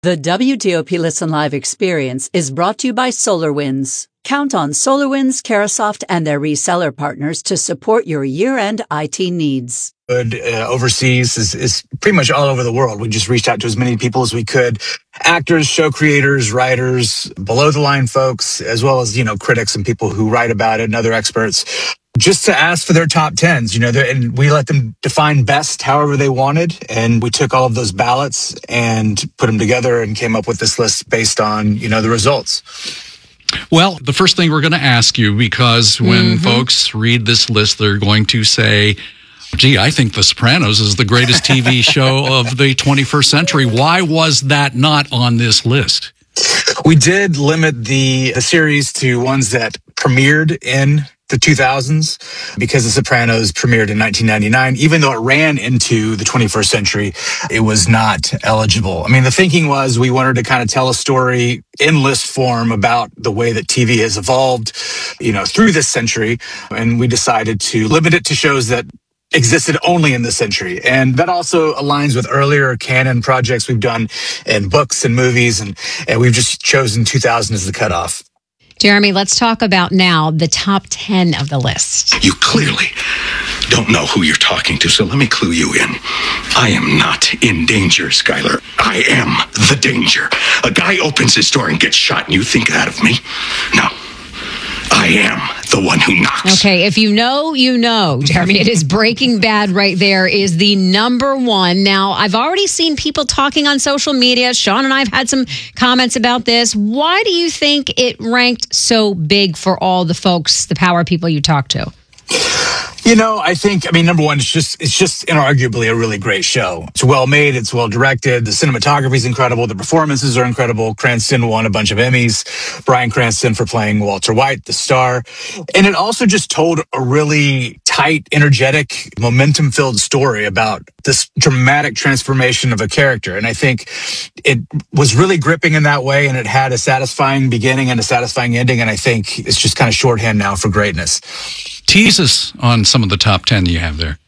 The WTOP Listen Live experience is brought to you by SolarWinds. Count on SolarWinds, Carahsoft, and their reseller partners to support your year-end IT needs. Overseas is pretty much all over the world. We just reached out to as many people as we could. Actors, show creators, writers, below-the-line folks, as well as, critics and people who write about it and other experts, just to ask for their top 10s, and we let them define best however they wanted. And we took all of those ballots and put them together and came up with this list based on, the results. Well, the first thing we're going to ask you, because when folks read this list, they're going to say, gee, I think The Sopranos is the greatest TV show of the 21st century. Why was that not on this list? We did limit the series to ones that premiered in the 2000s, because The Sopranos premiered in 1999. Even though it ran into the 21st century, it was not eligible. I mean, the thinking was we wanted to kind of tell a story in list form about the way that TV has evolved, through this century. And we decided to limit it to shows that existed only in this century. And that also aligns with earlier canon projects we've done in books and movies. And we've just chosen 2000 as the cutoff. Jeremy, let's talk about now the top 10 of the list. You clearly don't know who you're talking to, so let me clue you in. I am not in danger, Skylar. I am the danger. A guy opens his door and gets shot, and you think that of me? No. I am the one who knocks. Okay, if you know, you know, Jeremy. It is Breaking Bad right there is the number one. Now, I've already seen people talking on social media. Sean and I have had some comments about this. Why do you think it ranked so big for all the folks, the power people you talk to? Number one, it's just inarguably a really great show. It's well made. It's well directed. The cinematography is incredible. The performances are incredible. Cranston won a bunch of Emmys. Bryan Cranston for playing Walter White, the star. And it also just told a really tight, energetic, momentum-filled story about this dramatic transformation of a character. And I think it was really gripping in that way, and it had a satisfying beginning and a satisfying ending. And I think it's just kind of shorthand now for greatness. Tease us on some of the top 10 you have there.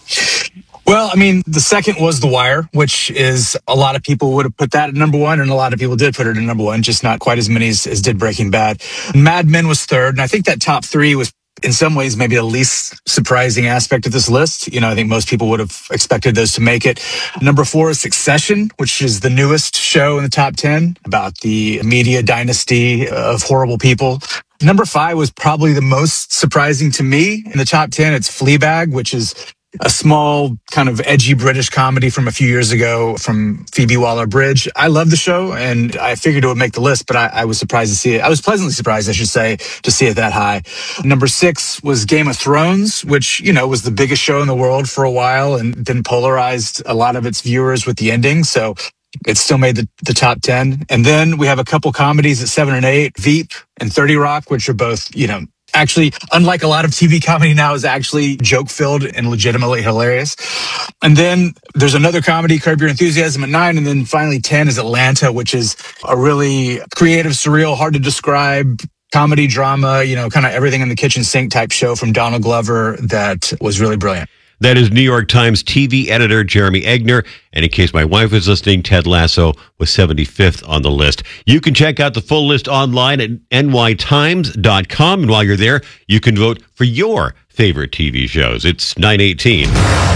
Well, the second was The Wire, which is a lot of people would have put that at number one, and a lot of people did put it at number one, just not quite as many as did Breaking Bad. Mad Men was third, and I think that top three was in some ways maybe the least surprising aspect of this list. I think most people would have expected those to make it. Number four is Succession, which is the newest show in the top 10 about the media dynasty of horrible people. Number five was probably the most surprising to me in the top 10. It's Fleabag, which is a small kind of edgy British comedy from a few years ago from Phoebe Waller-Bridge. I love the show, and I figured it would make the list, but I was surprised to see it. I was pleasantly surprised, I should say, to see it that high. Number six was Game of Thrones, which, was the biggest show in the world for a while and then polarized a lot of its viewers with the ending. So it still made the top 10. And then we have a couple comedies at 7 and 8, Veep and 30 Rock, which are both, actually, unlike a lot of TV comedy now, is actually joke-filled and legitimately hilarious. And then there's another comedy, Curb Your Enthusiasm, at 9. And then finally 10 is Atlanta, which is a really creative, surreal, hard to describe comedy drama, kind of everything in the kitchen sink type show from Donald Glover that was really brilliant. That is New York Times TV editor Jeremy Egner. And in case my wife was listening, Ted Lasso was 75th on the list. You can check out the full list online at nytimes.com. And while you're there, you can vote for your favorite TV shows. It's 9:18.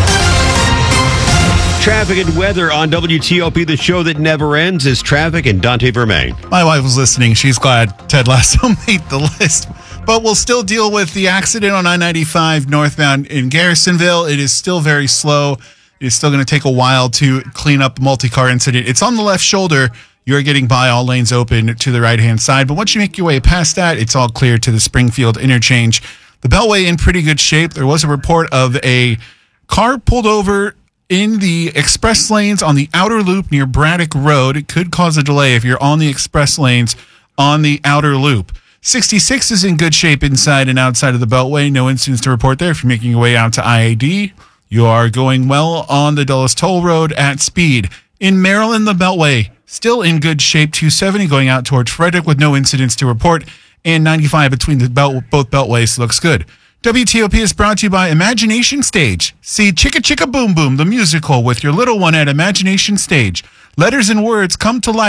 Traffic and weather on WTOP, the show that never ends, is traffic and Dante Vermain. My wife was listening. She's glad Ted Lasso made the list. But we'll still deal with the accident on I-95 northbound in Garrisonville. It is still very slow. It is still going to take a while to clean up the multi-car incident. It's on the left shoulder. You're getting by, all lanes open to the right-hand side. But once you make your way past that, it's all clear to the Springfield interchange. The Beltway in pretty good shape. There was a report of a car pulled over in the express lanes on the outer loop near Braddock Road. It could cause a delay if you're on the express lanes on the outer loop. 66 is in good shape inside and outside of the Beltway. No incidents to report there. If you're making your way out to I-80, you are going well on the Dulles Toll Road at speed. In Maryland, the Beltway still in good shape. 270 going out towards Frederick with no incidents to report. And 95 between both Beltways looks good. WTOP is brought to you by Imagination Stage. See Chicka Chicka Boom Boom, the musical, with your little one at Imagination Stage. Letters and words come to life.